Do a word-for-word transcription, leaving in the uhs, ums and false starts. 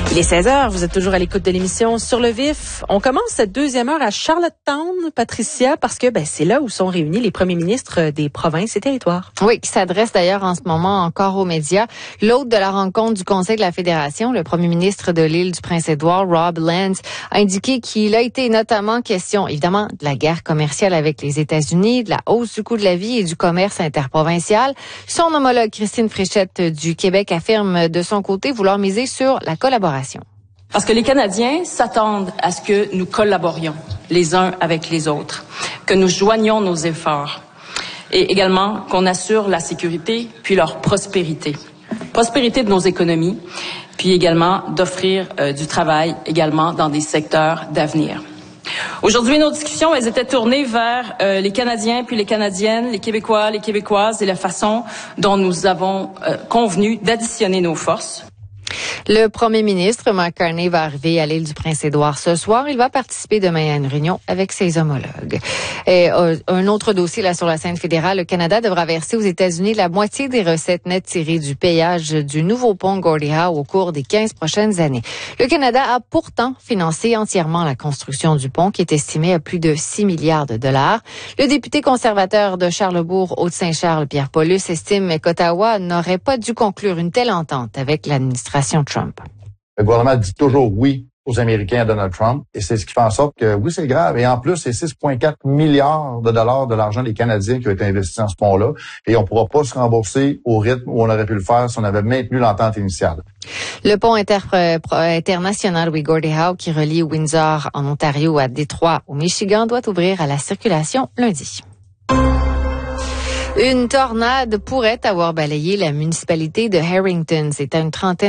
Il est seize heures, vous êtes toujours à l'écoute de l'émission Sur le vif. On commence cette deuxième heure à Charlottetown, Patricia, parce que ben, c'est là où sont réunis les premiers ministres des provinces et territoires. Oui, qui s'adresse d'ailleurs en ce moment encore aux médias. L'hôte de la rencontre du Conseil de la Fédération, le premier ministre de l'île du Prince-Édouard, Rob Lance, a indiqué qu'il a été notamment question, évidemment, de la guerre commerciale avec les États-Unis, de la hausse du coût de la vie et du commerce interprovincial. Son homologue Christine Fréchette du Québec affirme de son côté vouloir miser sur la collaboration. Parce que les Canadiens s'attendent à ce que nous collaborions les uns avec les autres, que nous joignions nos efforts et également qu'on assure la sécurité puis leur prospérité. Prospérité de nos économies, puis également d'offrir euh, du travail également dans des secteurs d'avenir. Aujourd'hui, nos discussions, elles étaient tournées vers euh, les Canadiens, puis les Canadiennes, les Québécois, les Québécoises et la façon dont nous avons euh, convenu d'additionner nos forces. Le premier ministre, Mark Carney, va arriver à l'île du Prince-Édouard ce soir. Il va participer demain à une réunion avec ses homologues. Et euh, un autre dossier là sur la scène fédérale, le Canada devra verser aux États-Unis la moitié des recettes nettes tirées du péage du nouveau pont Gordie Howe au cours des quinze prochaines années. Le Canada a pourtant financé entièrement la construction du pont qui est estimé à plus de six milliards de dollars. Le député conservateur de Charlesbourg, Haute-Saint-Charles, Pierre Paulus, estime qu'Ottawa n'aurait pas dû conclure une telle entente avec l'administration Trump. Le gouvernement dit toujours oui aux Américains à Donald Trump et c'est ce qui fait en sorte que oui, c'est grave. Et en plus, c'est six virgule quatre milliards de dollars de l'argent des Canadiens qui ont été investis dans ce pont-là et on ne pourra pas se rembourser au rythme où on aurait pu le faire si on avait maintenu l'entente initiale. Le pont inter- international Gordie Howe qui relie Windsor en Ontario à Détroit au Michigan doit ouvrir à la circulation lundi. Une tornade pourrait avoir balayé la municipalité de Harrington. C'est à une trentaine